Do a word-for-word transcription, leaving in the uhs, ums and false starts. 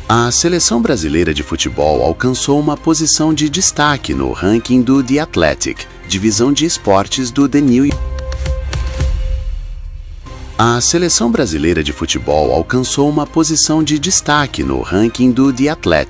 A seleção brasileira de futebol alcançou uma posição de destaque no ranking do The Athletic, divisão de esportes do The New York. A seleção brasileira de futebol alcançou uma posição de destaque no ranking do The Athletic.